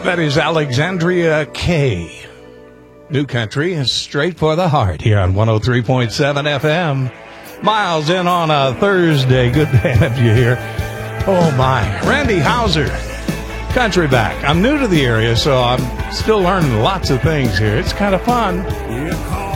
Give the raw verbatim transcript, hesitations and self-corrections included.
That is Alexandria K. New country is straight for the heart here on one oh three point seven F M. Miles in on a Thursday. Good to have you here. Oh, my. Randy Hauser, country back. I'm new to the area, so I'm still learning lots of things here. It's kind of fun.